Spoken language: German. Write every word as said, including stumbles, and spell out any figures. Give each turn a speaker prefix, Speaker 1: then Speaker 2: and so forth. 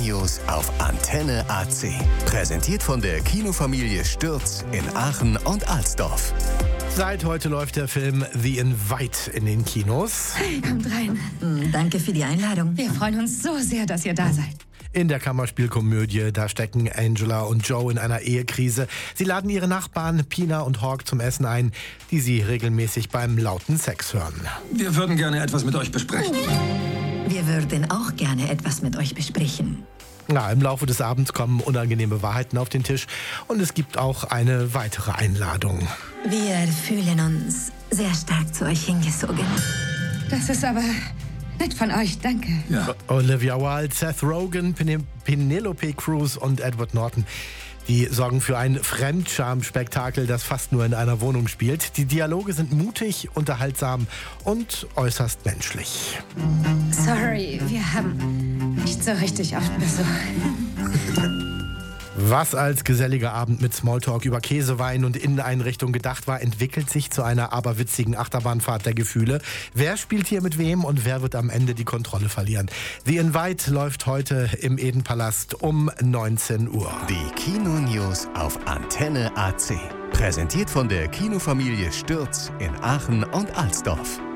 Speaker 1: Kino-News auf Antenne A C. Präsentiert von der Kinofamilie Stürz in Aachen und Alsdorf.
Speaker 2: Seit heute läuft der Film The Invite in den Kinos.
Speaker 3: Hey, kommt rein.
Speaker 4: Mm, danke für die Einladung.
Speaker 3: Wir freuen uns so sehr, dass ihr da seid.
Speaker 2: In der Kammerspielkomödie, da stecken Angela und Joe in einer Ehekrise. Sie laden ihre Nachbarn Pina und Hawk zum Essen ein, die sie regelmäßig beim lauten Sex hören.
Speaker 5: Wir würden gerne etwas mit euch besprechen.
Speaker 4: Wir würden auch gerne etwas mit euch besprechen.
Speaker 2: Na, im Laufe des Abends kommen unangenehme Wahrheiten auf den Tisch und es gibt auch eine weitere Einladung.
Speaker 4: Wir fühlen uns sehr stark zu euch hingezogen.
Speaker 3: Das ist aber nett von euch, danke.
Speaker 5: Ja.
Speaker 2: Olivia Wilde, Seth Rogen, Pen- Penelope Cruz und Edward Norton. Die sorgen für ein Fremdscham-Spektakel, das fast nur in einer Wohnung spielt. Die Dialoge sind mutig, unterhaltsam und äußerst menschlich.
Speaker 3: Sorry, wir haben nicht so richtig oft Besuch.
Speaker 2: Was als geselliger Abend mit Smalltalk über Käsewein und Inneneinrichtung gedacht war, entwickelt sich zu einer aberwitzigen Achterbahnfahrt der Gefühle. Wer spielt hier mit wem und wer wird am Ende die Kontrolle verlieren? The Invite läuft heute im Edenpalast um neunzehn Uhr.
Speaker 1: Die Kino-News auf Antenne A C. Präsentiert von der Kinofamilie Stürz in Aachen und Alsdorf.